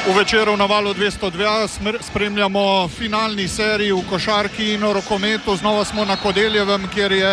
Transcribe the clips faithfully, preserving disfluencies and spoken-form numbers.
V večeru na Valu dvesto dva spremljamo finalni seriji v košarki in rokometu. Znova smo na Kodeljevem, kjer je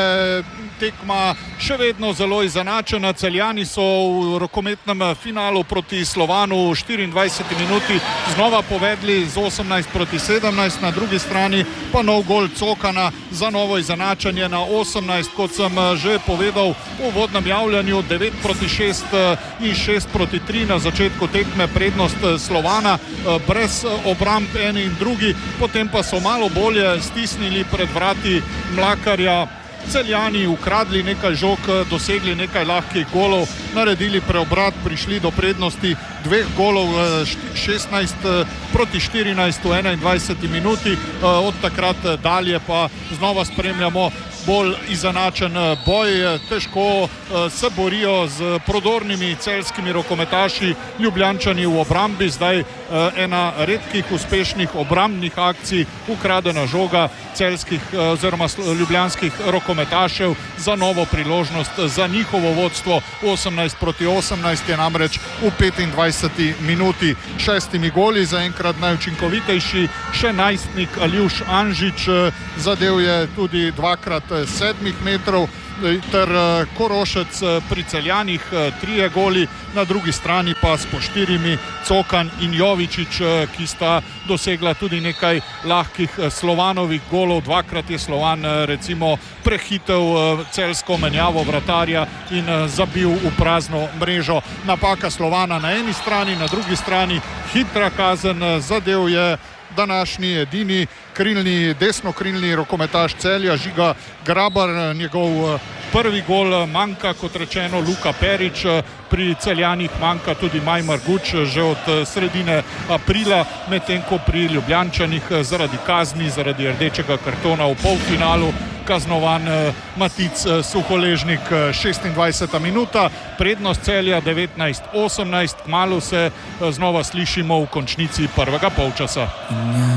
tekma še vedno zelo izenačena. Celjani so v rokometnem finalu proti Slovanu v štiriindvajseti minuti znova povedli z osemnajst proti sedemnajst, na drugi strani pa nov gol Cokana za novo izenačenje na osemnajst. Kot sem že povedal v uvodnem javljanju, devet proti šest in šest proti tri na začetku tekme prednost Slovana, brez obramb eni in drugi, potem pa so malo bolje stisnili pred vrati Mlakarja Celjani, ukradli nekaj žog, dosegli nekaj lahkih golov, naredili preobrat, prišli do prednosti dveh golov, šestnajst proti štirinajst v enaindvajseti minuti. Od takrat dalje pa znova spremljamo bolj izenačen boj. Težko se borijo z prodornimi celjskimi rokometaši Ljubljančani v obrambi. Zdaj ena redkih uspešnih obrambnih akcij, ukradena žoga celjskih oziroma ljubljanskih rokometašev za novo priložnost za njihovo vodstvo. osemnajst proti osemnajst je namreč v petindvajseti minuti. Šestimi goli zaenkrat najučinkovitejši še najstnik Aljuš Anžič, zadev je tudi dvakrat sedmih metrov, ter Korošec pri Celjanih trije goli, na drugi strani pa s po štirimi Cokan in Jovičič, ki sta dosegla tudi nekaj lahkih Slovanovih golov. Dvakrat je Slovan recimo prehitel celjsko menjavo vratarja in zabil v prazno mrežo. Napaka Slovana na eni strani, na drugi strani hitra kazen, zadev je današnji edini krilni, desnokrilni rokometaš Celja Žiga Grabar. Njegov prvi gol manjka, kot rečeno, Luka Perić, pri Celjanih manjka tudi Maj Marguč že od sredine aprila, medtem ko pri Ljubljančanih zaradi kazni, zaradi rdečega kartona v polfinalu kaznovan Matic Suholežnik. šestindvajseta minuta, prednost Celja devetnajst osemnajst, kmalu se znova slišimo v končnici prvega polčasa.